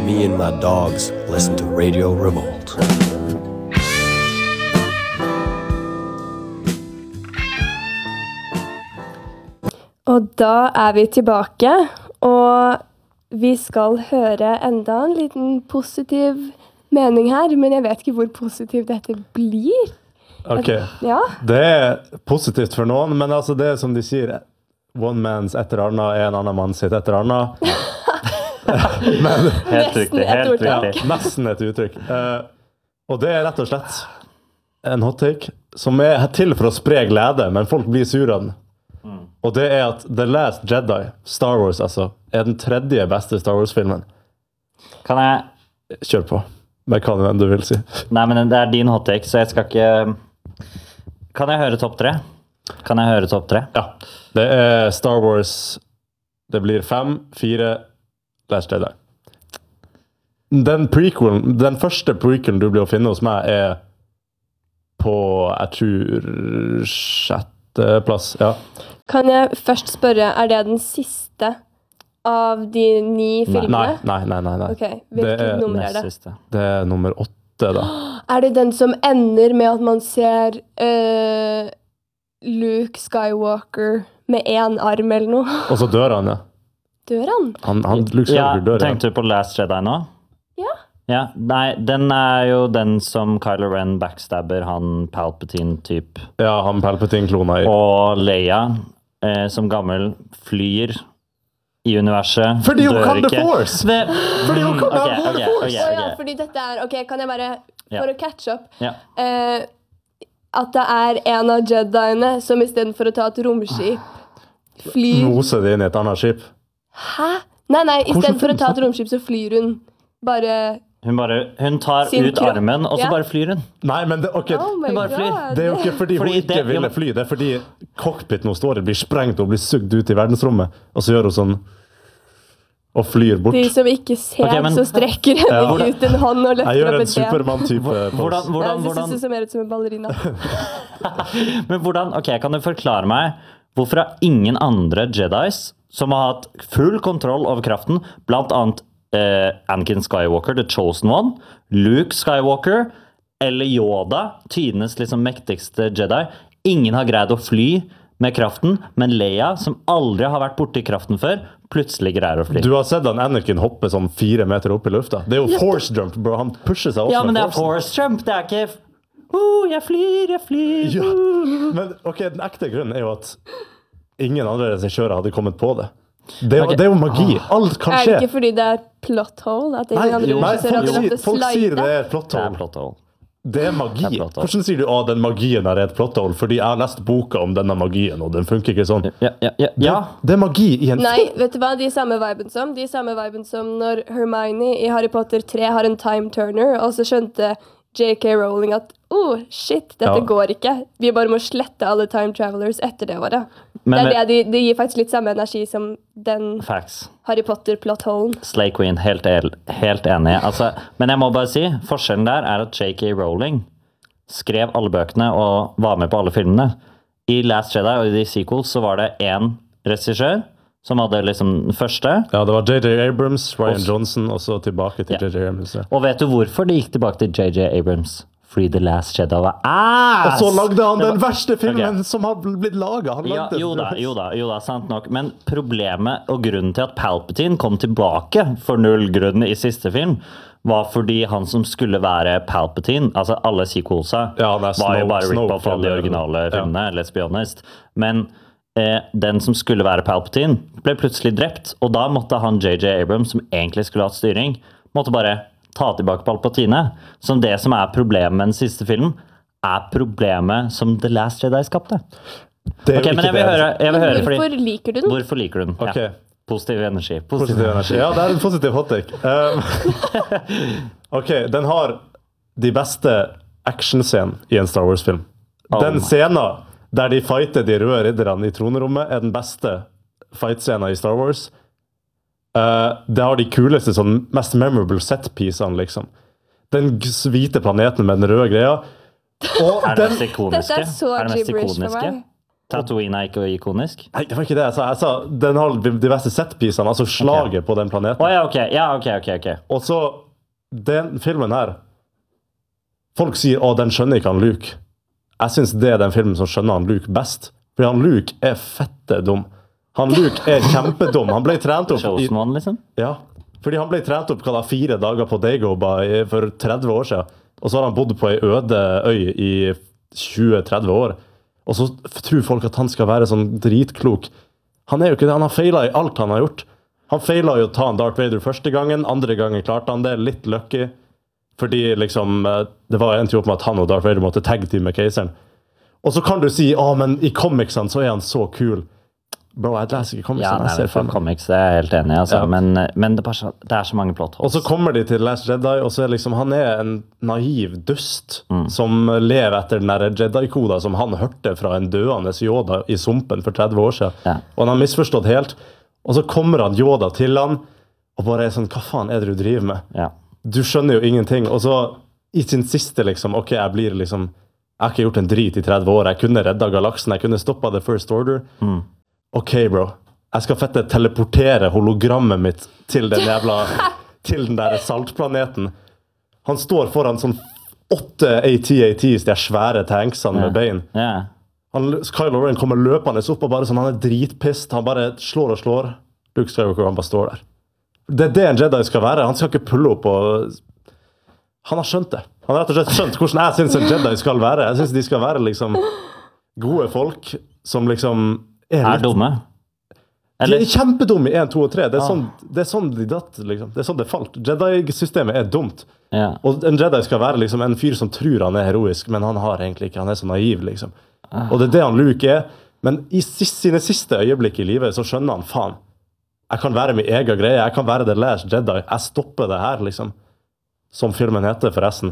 me and my dogs listen to Radio Revolt. Og da vi tilbake, og vi skal høre enda en liten positiv mening her, men jeg vet ikke hvor positivt dette blir. Ok, Ja. det positivt for noen, men altså det som de sier, one man's etter annet en annen mann sitt etter annet. Men, Helt riktig, helt riktig. ja, nesten et uttrykk. Og det rett og slett en hot take som til for å spre glede, men folk blir sur av den. Og det at The Last Jedi, Star Wars altså, den tredje beste Star Wars-filmen. Kan jeg... Kjør på, med hva du vil si. Nei, men det din hot take, så jeg skal ikke... Kan jeg høre topp 3? Ja, det Star Wars, det blir 5, 4, Last Jedi. Den første prequelen du blir å finne hos meg på, jeg tror, 6. plass, ja. Kan jeg først spørre, det den siste av de 9 filmene? Nei. Ok, hvilket nummer det? Siste. Det nummer 8 da. Det den som ender med at man ser Luke Skywalker med en arm eller noe? Og så dør han, ja. Dør han? Luke Skywalker dør, ja. Tenkte du på Last Jedi nå? Ja, nei, den jo den som Kylo Ren backstabber, han Palpatine-typ. Ja, han Palpatine-klona i. Og Leia, som gammel, flyr i universet. Fordi hun dør kan The ikke. Force! Fordi hun kan The Force! Ja, fordi dette ok, kan jeg bare, for å catch up, Ja. at det en av Jediene som I stedet for å ta et romskip, flyr... Mose det inn I et annet skip. Hæ? Nei, I stedet for å ta et romskip så flyr hun bare... Hun tar Sin ut kropp. armen, og så Ja. bare flyr hun. Nei, men ok, Oh my Hun bare flyr. god. det jo ikke fordi hun ikke ville fly, det fordi cockpit nå står, det blir sprengt og blir sugd ut I verdensrommet, og så gjør hun sånn, og flyr bort. De som ikke ser, Ok, men- så strekker henne ut en hånd og Jeg løfter gjør opp en et ben. Superman-type Hvordan, pose. hvordan, Det hvordan, synes ser mer ut som en ballerina. men hvordan, ok, kan du forklare meg, hvorfor har ingen andre Jedis som har hatt full kontroll over kraften, blant annet Anakin Skywalker, The Chosen One, Luke Skywalker, eller Yoda, tidenes liksom mektigste Jedi. Ingen har greid å fly med kraften, men Leia, som aldri har vært borte I kraften før, plutselig greier å fly. Du har sett han Anakin hoppe sånn 4 meter opp I lufta. Det jo force jump, bro. Han pusher seg også Ja, men det med forcen. force jump, det ikke... jeg flyr. Ja, men ok, den ekte grunnen jo at ingen andre regissører hadde kommet på det. Det Ok. jo magi. Alt kan Det skje. ikke fordi det plot hole? At Nei, ingen andre nei, regissører hadde lagt å folk sier det et plot Det hole. plot hole. Det magi. Det plot hole. Hvordan sier du at den magien der et plot hole? Fordi jeg har lest boka om denne magien, og den funker ikke sånn. Ja. Det magi I en Nei, vet du hva? De samme viben som når Hermione I Harry Potter 3 har en time turner, og så skjønte J.K. Rowling at shit, dette Ja. går ikke. Vi bare må slette alle time travelers etter det året. Men- det det gir faktisk litt samme energi som den Facts. Harry Potter-plot-holen. Slay Queen, helt enig. Altså, men jeg må bare si, forskjellen der at J.K. Rowling skrev alle bøkene og var med på alle filmene. I Last Jedi og I de sequels så var det en regissør som hadde liksom den første. Ja, det var J.J. Abrams, Ryan Og- Johnson, og så tilbake til Ja. J.J. Abrams. Ja. Og vet du hvorfor de gikk tilbake til J.J. Abrams? Fordi The Last Jedi var ass! Og så lagde han Det den var- verste filmen Ok. som har blitt laget. Han Ja, lagde jo da, sant nok. Men problemet og grunnen til at Palpatine kom tilbake for null grunn I siste film, var fordi han som skulle være Palpatine, altså alle sequelsa, Ja, det var jo bare Snoke, rip-off av de eller- originale ja. filmene, let's be honest. Men den som skulle være Palpatine, ble plutselig drept, og da måtte han J.J. Abrams, som egentlig skulle hatt styring, måtte bare ta tilbake Palpatine. Så det som problemet med den siste filmen, problemet som The Last Jedi skapte. Det er Ok, jo men ikke jeg vil det. høre fordi, Hvorfor liker du den? hvorfor liker du den? Ok. Ja. Positiv energi. Positiv energi. Ja, det en positiv hot take. Ok, den har de beste actionscenen I en Star Wars-film. Den scenen der de fighter de røde ridderne I tronrommet den beste fight-scenen I Star Wars. Det har de kuleste, sånn, mest memorable set-piecene, liksom. Den hvite planeten med den røde greia. Og Er det den, mest ikoniske? Dette så Er det mest gibberish for ikoniske? meg. Tatooine er ikke ikonisk? Nei, det var ikke det jeg sa. Jeg sa den har de beste setpisene, altså slaget på den planeten. Ok. Og så, den filmen her, folk sier, den skjønner ikke han Luke. Jeg synes det er den filmen som skjønner han Luke best. Fordi han Luke er fette dum. Han Luke er kjempedum. Han ble trent opp Chosen One, liksom? Ja, fordi han ble trent opp 4 dager på Dagobah for 30 år siden. Og så har han bodd på en øde øy i 20-30 år. Og så tror folk at han skal være sånn dritklok. Han er jo ikke det. Han har feilet i alt han har gjort. Han feilet jo å ta en Darth Vader første gangen. Andre gangen klarte han det. Litt lucky. Fordi liksom, det var en opp med at han og Darth Vader måtte tag-team med keiseren. Og så kan du si, men i comicsene så er han så kul. Bro, jeg leser ikke comicsene. Ja, for comics er jeg helt enig, altså. Ja. Men det er så mange plot holes. Og så kommer de til Last Jedi, og så er liksom, han er en naiv dust som lever etter den der Jedi-koda som han hørte fra en døende Yoda i sumpen for 30 år siden. Ja. Og han har misforstått helt. Og så kommer han Yoda til han, og bare er sånn, hva faen er det du driver med? Ja. Du skjønner jo ingenting. Og så i sin siste liksom, ok, jeg har ikke gjort en drit i 30 år. Jeg kunne reddet galaksen, jeg kunne stoppet The First Order. Ok, bro. Jeg skal fette teleportere hologrammet mitt til den der saltplaneten. Han står foran sånn 8 AT-ATs, de svære tanksene med bein. Ja. Kylo Ren kommer løpende opp og bare sånn, han er dritpist. Han bare slår og slår. Luke Skywalker, han bare står der. Det er det en Jedi skal være. Han skal ikke pulle opp og... Han har skjønt det. Han har rett og slett skjønt hvordan jeg synes en Jedi skal være. Jeg synes de skal være liksom gode folk som liksom er dumme. Eller? De er kjempedumme i 1, 2 og 3. Det er sånn de datt, liksom. Det er sånn det falt. Jedi-systemet er dumt. Ja. Og en Jedi skal være liksom en fyr som tror han er heroisk, men han har egentlig ikke. Han er så naiv, liksom. Og det er det han Luke er. Men i sine siste øyeblikk i livet så skjønner han, faen, jeg kan være min egen greie. Jeg kan være The Last Jedi. Jeg stopper det her, liksom. Som filmen heter, forresten.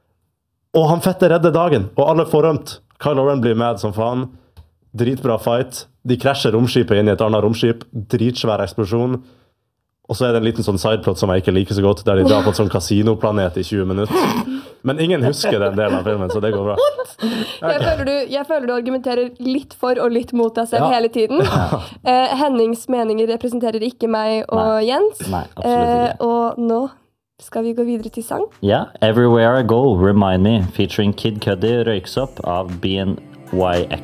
Og han fette redder dagen. Og alle får rømt. Kylo Ren blir med som faen. Dritbra fight. De krasjer romskipet inn i et annet romskip. Dritsvær eksplosjon. Og så er det en liten sånn sideplot som jeg ikke liker så godt, der de drar på en sånn kasinoplanet i 20 minutter. Men ingen husker den delen av filmen, så det går bra. Jeg føler du argumenterer litt for og litt mot deg selv hele tiden. Hennings meninger representerer ikke meg og Jens. Nei, absolutt ikke. Og nå skal vi gå videre til sang. Ja, Everywhere I Go, Remind Me, featuring Kid Cudi, Røyksopp av BNYX.